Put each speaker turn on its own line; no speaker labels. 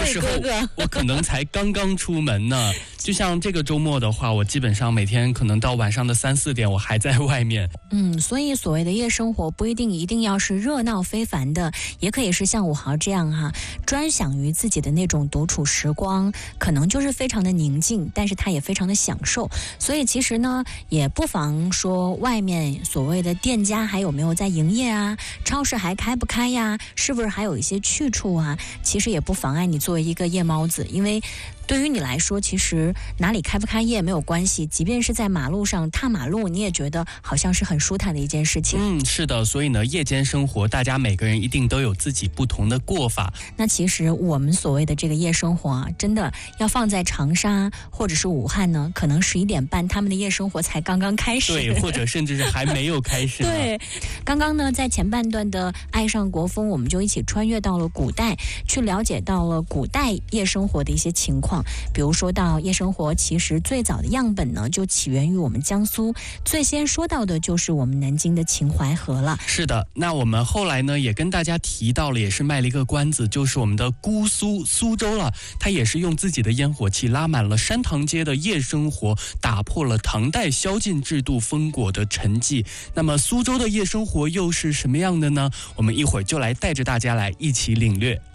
个时候
哥哥
我可能才刚刚出门呢。就像这个周末的话，我基本上每天可能到晚上的3、4点，我还在外面。
所以所谓的夜生活不一定要是热闹非凡的，也可以是像武豪这样专享于自己的那种独处时光，可能就是非常的宁静，但是他也非常的享受。所以其实呢，也不妨说外面所谓的店家还有没有在营业啊，超市还开不开呀，是不是还有一些去处啊，其实也不妨碍你作为一个夜猫子，因为对于你来说，其实哪里开不开业没有关系，即便是在马路上踏马路，你也觉得好像是很舒坦的一件事情。
是的，所以呢，夜间生活，大家每个人一定都有自己不同的过法。
那其实我们所谓的这个夜生活真的要放在长沙或者是武汉呢，可能11点半他们的夜生活才刚刚开始，
对，或者甚至是还没有开始。
对，刚刚呢，在前半段的爱上国风，我们就一起穿越到了古代，去了解到了古代夜生活的一些情况。比如说到夜生活，其实最早的样本呢，就起源于我们江苏，最先说到的就是我们南京的秦淮河了。
是的，那我们后来呢，也跟大家提到了，也是卖了一个关子，就是我们的苏州了，它也是用自己的烟火气拉满了山塘街的夜生活，打破了唐代宵禁制度封国的沉寂。那么苏州的夜生活又是什么样的呢？我们一会儿就来带着大家来一起领略。